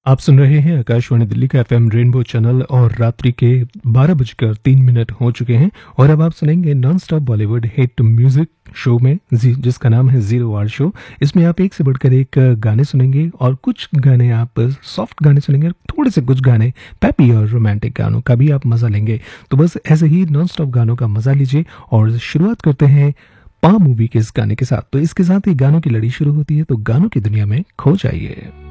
आप सुन रहे हैं आकाशवाणी दिल्ली का एफएम रेनबो चैनल और रात्रि के 12:03 हो चुके हैं और अब आप सुनेंगे non stop Bollywood hit music show में जिसका नाम है जीरो आवर शो। इसमें आप एक से बढ़कर एक गाने सुनेंगे और कुछ गाने आप सॉफ्ट गाने सुनेंगे, थोड़े से कुछ गाने पैपी और रोमांटिक गानों का भी आप मजा लेंगे। तो बस ऐसे ही नॉन स्टॉप गानों का मजा लीजिए और शुरुआत करते हैं पा मूवी के इस गाने के साथ। तो इसके साथ ही गानों की लड़ी शुरू होती है, तो गानों की दुनिया में खो जाइए।